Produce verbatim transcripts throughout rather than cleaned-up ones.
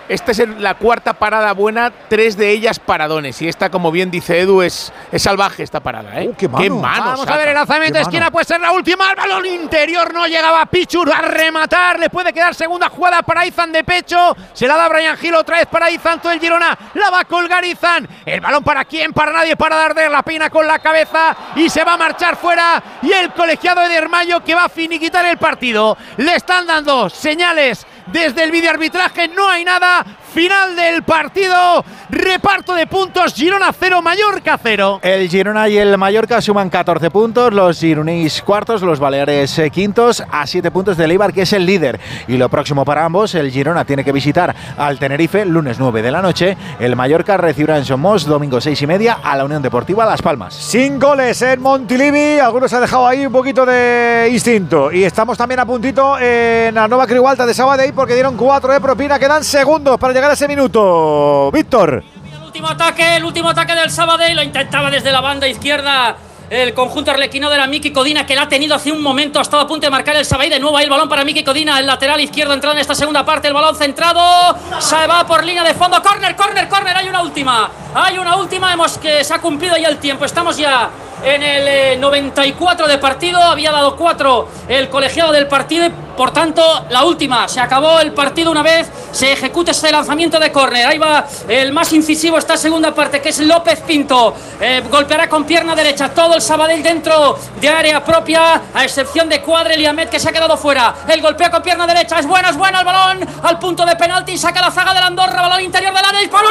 esta es el, la cuarta parada buena, tres de ellas paradones. Y esta, como bien dice Edu, es, es salvaje esta parada, ¿eh? Uh, qué mano. Qué mano Vamos saca. a ver el lanzamiento de esquina, puede ser la última. El balón interior no llegaba Pichur a rematar. Le puede quedar segunda jugada para Izan de pecho. Se la da Brian Hill otra vez para Izan. Todo el Girona la va a colgar Izan. El balón para quién, para nadie, para Darder. La peina con la cabeza y se va a marchar fuera. Y el colegiado Eder Mayo que va a finiquitar el partido. Le están dando señales desde el videoarbitraje, no hay nada. Final del partido, reparto de puntos, Girona cero, Mallorca cero. El Girona y el Mallorca suman catorce puntos, los gironís cuartos, los baleares eh, quintos, a siete puntos del Eibar, que es el líder. Y lo próximo para ambos, el Girona tiene que visitar al Tenerife, lunes nueve de la noche. El Mallorca recibirá en Somos, domingo seis y media, a la Unión Deportiva Las Palmas. Sin goles en Montilivi, algunos han dejado ahí un poquito de instinto. Y estamos también a puntito en la Nova Creu Alta de Sabadell, porque dieron cuatro de propina, quedan segundos para llegar a ese minuto. Víctor. El último ataque, el último ataque del Sabadell, lo intentaba desde la banda izquierda el conjunto arlequino de la Miki Codina, que la ha tenido hace un momento, ha estado a punto de marcar el Sabadell. De nuevo ahí el balón para Miki Codina, el lateral izquierdo entrando en esta segunda parte, el balón centrado, se va por línea de fondo, córner, córner, córner, hay una última, hay una última, hemos que se ha cumplido ya el tiempo, estamos ya en el eh, noventa y cuatro de partido, había dado cuatro el colegiado del partido y por tanto la última, se acabó el partido una vez se ejecuta ese lanzamiento de córner. Ahí va el más incisivo esta segunda parte, que es López Pinto, eh, golpeará con pierna derecha todo el Sabadell dentro de área propia, a excepción de Cuadre y Ahmed, que se ha quedado fuera. El golpeo con pierna derecha es bueno, es bueno el balón al punto de penalti, saca la zaga de la Andorra, balón interior del área, disparo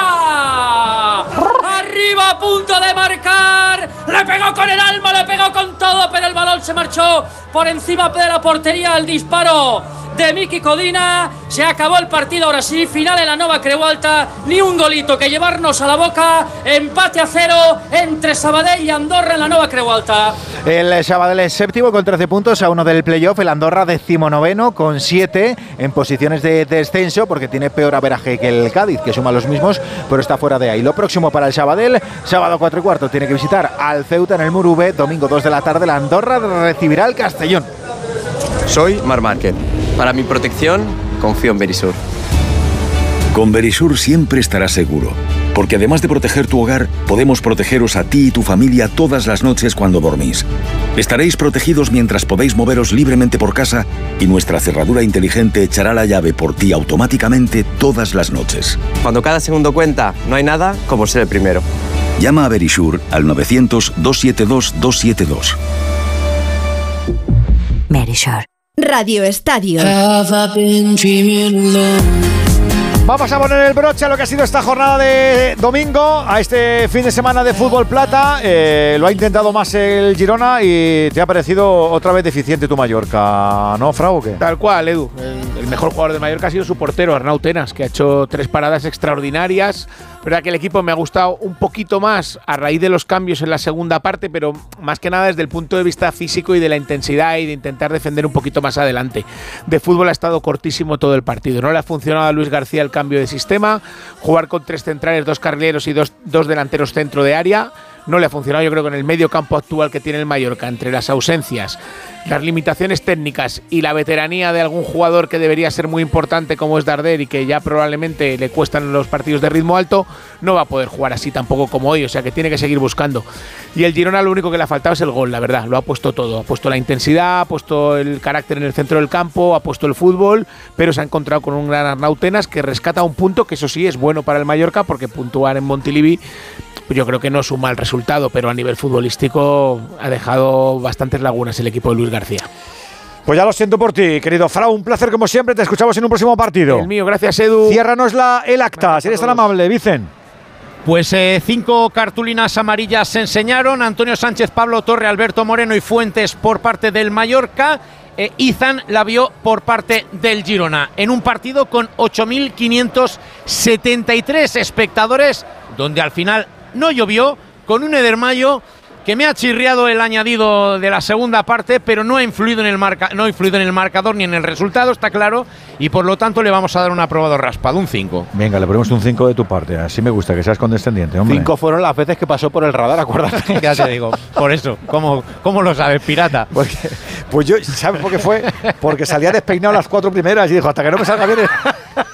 arriba, arriba a punto de marcar, le pegó con el alma, le pegó con todo, pero el balón se marchó por encima de la portería. El disparo de Miki Codina, se acabó el partido, ahora sí, final en la Nova Creu Alta, ni un golito que llevarnos a la boca, empate a cero entre Sabadell y Andorra en la Nova Creu Alta. El Sabadell es séptimo con trece puntos a uno del playoff, el Andorra decimonoveno con siete en posiciones de descenso porque tiene peor averaje que el Cádiz, que suma los mismos, pero está fuera de ahí. Lo próximo para el Sabadell, sábado cuatro y cuarto tiene que visitar al Ceuta en el Murube, domingo dos de la tarde la Andorra recibirá al Castellón. Soy Marc Márquez. Para mi protección, confío en Verisur. Con Verisur siempre estarás seguro, porque además de proteger tu hogar, podemos protegeros a ti y tu familia todas las noches cuando dormís. Estaréis protegidos mientras podéis moveros libremente por casa y nuestra cerradura inteligente echará la llave por ti automáticamente todas las noches. Cuando cada segundo cuenta, no hay nada como ser el primero. Llama a Verisur al novecientos, doscientos setenta y dos, doscientos setenta y dos. Verisur. Radio Estadio. Vamos a poner el broche a lo que ha sido esta jornada de domingo, a este fin de semana de fútbol plata. Eh, lo ha intentado más el Girona y te ha parecido otra vez deficiente tu Mallorca, ¿no, Frau? ¿O qué? Tal cual, Edu. El, el mejor jugador de Mallorca ha sido su portero, Arnau Tenas, que ha hecho tres paradas extraordinarias. Verdad que el equipo me ha gustado un poquito más a raíz de los cambios en la segunda parte, pero más que nada desde el punto de vista físico y de la intensidad y de intentar defender un poquito más adelante. De fútbol ha estado cortísimo todo el partido. No le ha funcionado a Luis García el cambio de sistema, jugar con tres centrales, dos carrileros y dos, dos delanteros centro de área. No le ha funcionado, yo creo, con el medio campo actual que tiene el Mallorca, entre las ausencias, las limitaciones técnicas y la veteranía de algún jugador que debería ser muy importante como es Darder y que ya probablemente le cuestan los partidos de ritmo alto, no va a poder jugar así tampoco como hoy, o sea que tiene que seguir buscando. Y el Girona lo único que le ha faltado es el gol, la verdad, lo ha puesto todo, ha puesto la intensidad, ha puesto el carácter en el centro del campo, ha puesto el fútbol, pero se ha encontrado con un gran Arnau Tenas que rescata un punto que eso sí es bueno para el Mallorca porque puntuar en Montilivi yo creo que no es un mal resultado, pero a nivel futbolístico ha dejado bastantes lagunas el equipo de Luis García. Pues ya lo siento por ti, querido Frau, un placer como siempre, te escuchamos en un próximo partido. El mío, gracias Edu. Ciérranos la, el acta, si eres tan amable, Vicen. Pues eh, cinco cartulinas amarillas se enseñaron, Antonio Sánchez, Pablo Torre, Alberto Moreno y Fuentes por parte del Mallorca. Eh, Izan la vio por parte del Girona, en un partido con ocho mil quinientos setenta y tres espectadores, donde al final no llovió, con un Eder Mayo que me ha chirriado el añadido de la segunda parte, pero no ha influido en el marca, no ha influido en el marcador ni en el resultado, está claro, y por lo tanto le vamos a dar un aprobado raspado, un cinco. Venga, le ponemos un cinco de tu parte, así me gusta que seas condescendiente, hombre. Cinco fueron las veces que pasó por el radar, acuérdate. Ya te digo, por eso, ¿cómo, cómo lo sabes, pirata? Porque, pues yo, ¿sabes por qué fue? Porque salía despeinado las cuatro primeras y dijo, hasta que no me salga bien,